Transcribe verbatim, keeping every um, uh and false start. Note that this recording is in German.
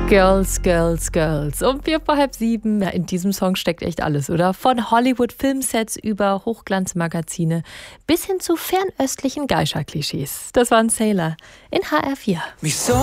Girls, Girls, Girls. Um vier vor halb sieben. Ja, in diesem Song steckt echt alles, oder? Von Hollywood-Filmsets über Hochglanzmagazine bis hin zu fernöstlichen Geisha-Klischees. Das war ein Sailor in H R vier.